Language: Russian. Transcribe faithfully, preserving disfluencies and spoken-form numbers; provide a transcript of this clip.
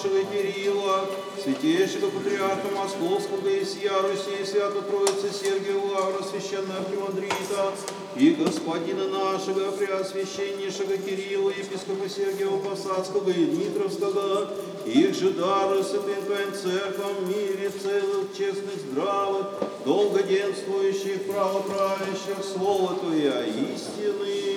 нашего Кирилла, святейшего патриарха Московского и всея Руси, свято Троицы Сергия Лавра, священного архимандрита, и господина нашего преосвященнейшего Кирилла, епископа Сергия Посадского и Дмитровского, их же дары святым Твоим церквам в мире целых, честных, здравых, долгоденствующих, правоправящих, слово Твоя истины.